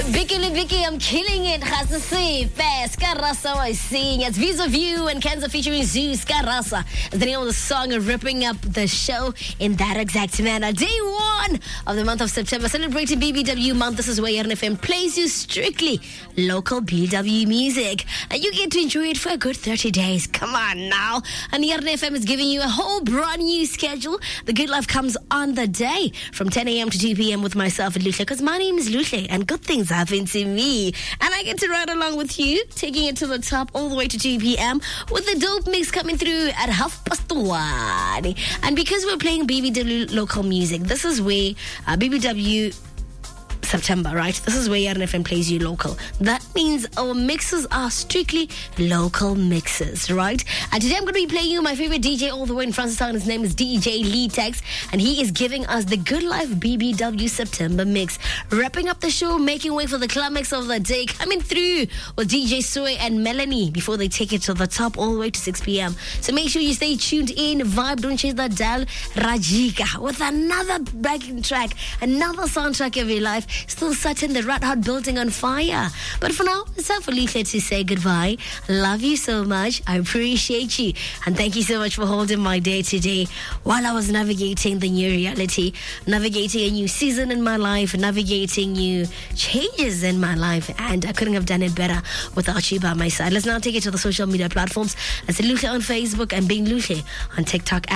Vicky, I'm killing it. Khasisi, fast, Karasa, I sing. It's Vis of You and Kansas featuring Zeus Karasa. It's the name of the song, ripping up the show in that exact manner. Day 1 of the month of September, celebrating BBW month. This is where RNFM plays you strictly local BW music. And you get to enjoy it for a good 30 days. Come on now. And RNFM is giving you a whole brand new schedule. The Good Life comes on the day from 10 a.m. to 2 p.m. with myself and Luhle, because my name is Luhle and good things happen to me. And I get to ride along with you, taking it to the top all the way to 2 p.m. with the dope mix coming through at 1:30. And because we're playing BBW local music, this is where BBW September, right? This is where RNFM plays you local. That means our mixes are strictly local mixes, right? And today I'm going to be playing you my favorite DJ all the way in Francistown. His name is DJ Lee Tex, and he is giving us the Good Life BBW September mix. Wrapping up the show, making way for the climax of the day, coming through with DJ Soy and Melanie before they take it to the top all the way to 6 p.m. So make sure you stay tuned in, vibe, don't change that dial. Rajika with another backing track, another soundtrack of your life. Still setting the Red Hot building on fire. But for now, it's time for Lisa to say goodbye. Love you so much. I appreciate you. And thank you so much for holding my day today while I was navigating the new reality, navigating a new season in my life, navigating new changes in my life. And I couldn't have done it better without you by my side. Let's now take it to the social media platforms. As Luhle on Facebook and being Luhle on TikTok